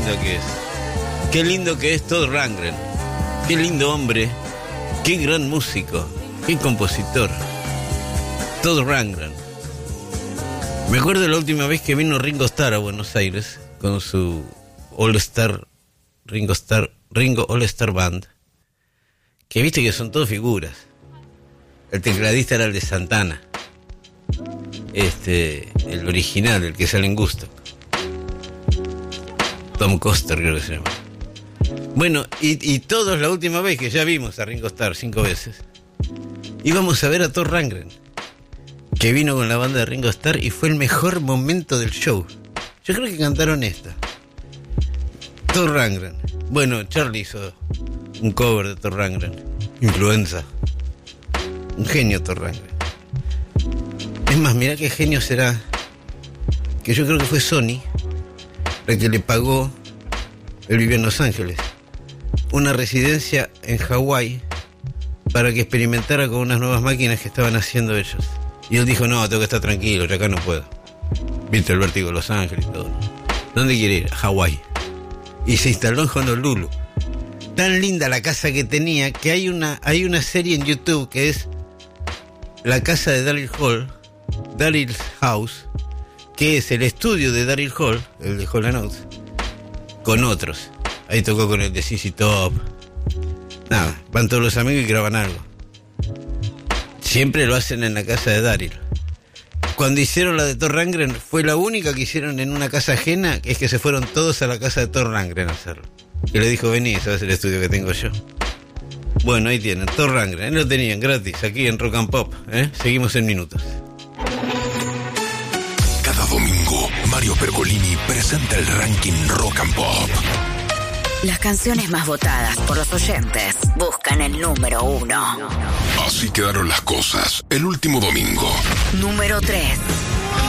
que es. Qué lindo que es Todd Rundgren. Qué lindo hombre. Qué gran músico. Qué compositor. Todd Rundgren. Me acuerdo la última vez que vino Ringo Starr a Buenos Aires con su Ringo All Star Band. Que viste que son todas figuras. El tecladista era el de Santana. El original, el que sale en Gusto. Tom Coster creo que se llama. Bueno, y todos la última vez que ya vimos a Ringo Starr 5 veces, íbamos a ver a Todd Rundgren, que vino con la banda de Ringo Starr y fue el mejor momento del show. Yo creo que cantaron esta. Todd Rundgren. Bueno, Charlie hizo un cover de Todd Rundgren. Influenza. Un genio Todd Rundgren. Es más, mirá qué genio será, que yo creo que fue Sony la que le pagó, él vivía en Los Ángeles, una residencia en Hawái para que experimentara con unas nuevas máquinas que estaban haciendo ellos. Y él dijo, no, tengo que estar tranquilo, yo acá no puedo. Viste el vértigo de Los Ángeles y todo. ¿Dónde quiere ir? A Hawái. Y se instaló en Honolulu. Tan linda la casa que tenía que hay una serie en YouTube que es la casa de Daryl Hall, Daryl's House, que es el estudio de Daryl Hall, el de Hall & Oates, con otros. Ahí tocó con el de ZZ Top. Nada, van todos los amigos y graban algo. Siempre lo hacen en la casa de Daryl. Cuando hicieron la de Todd Rundgren, fue la única que hicieron en una casa ajena, que es que se fueron todos a la casa de Todd Rundgren a hacerlo. Y le dijo, vení, ese va a ser el estudio que tengo yo. Bueno, ahí tienen, Todd Rundgren, ahí lo tenían gratis, aquí en Rock and Pop, Seguimos en minutos. Cada domingo, Mario Pergolini presenta el ranking Rock and Pop. Las canciones más votadas por los oyentes buscan el número 1. Así quedaron las cosas el último domingo. Número 3.